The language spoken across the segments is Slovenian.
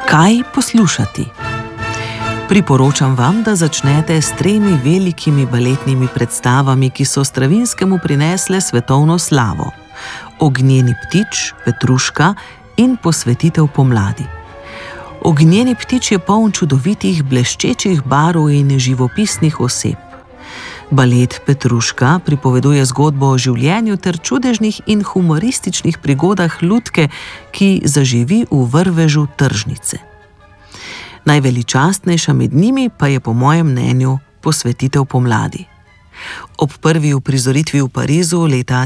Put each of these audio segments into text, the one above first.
Kaj poslušati? Priporočam vam, da začnete s 3 velikimi baletnimi predstavami, ki so Stravinskemu prinesle svetovno slavo: Ognjeni ptič, Petruška in Posvetitev pomladi. Ognjeni ptič je poln čudovitih, bleščečih barv in živopisnih oseb. Balet Petruška pripoveduje zgodbo o življenju ter čudežnih in humorističnih prigodah lutke, ki zaživi v vrvežu tržnice. Najveličastnejša med njimi pa je po mojem mnenju Posvetitev pomladi. Ob prvi uprizoritvi v Parizu leta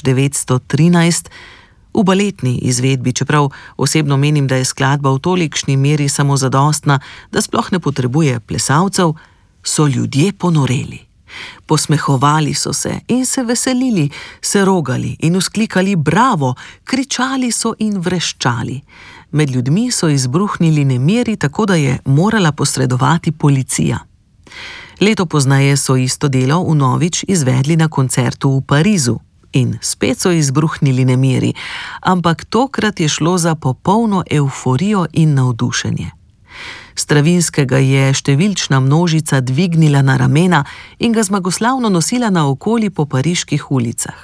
1913 v baletni izvedbi, čeprav osebno menim, da je skladba v tolikšni meri samozadostna, da sploh ne potrebuje plesalcev, so ljudje ponoreli. Posmehovali so se in se veselili, se rogali in vzklikali bravo, kričali so in vreščali. Med ljudmi so izbruhnili nemiri, tako da je morala posredovati policija. Leto pozneje so isto delo vnovič izvedli na koncertu v Parizu in spet so izbruhnili nemiri, ampak tokrat je šlo za popolno evforijo in navdušenje. Stravinskega je številčna množica dvignila na ramena in ga zmagoslavno nosila naokoli po pariških ulicah.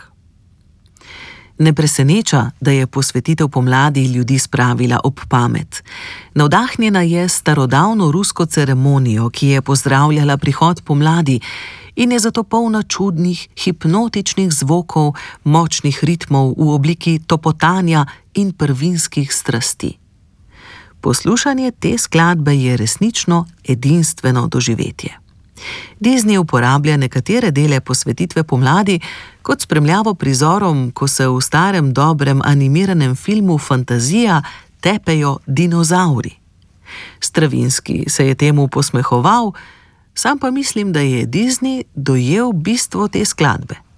Ne preseneča, da je Posvetitev pomladi ljudi spravila ob pamet. Navdahnjena je starodavno rusko ceremonijo, ki je pozdravljala prihod pomladi in je zato polna čudnih, hipnotičnih zvokov, močnih ritmov v obliki topotanja in prvinskih strasti. Poslušanje te skladbe je resnično edinstveno doživetje. Disney uporablja nekatere dele Posvetitve pomladi kot spremljavo prizorom, ko se v starem dobrem animiranem filmu Fantazija tepejo dinozavri. Stravinski se je temu posmehoval, sam pa mislim, da je Disney dojel bistvo te skladbe.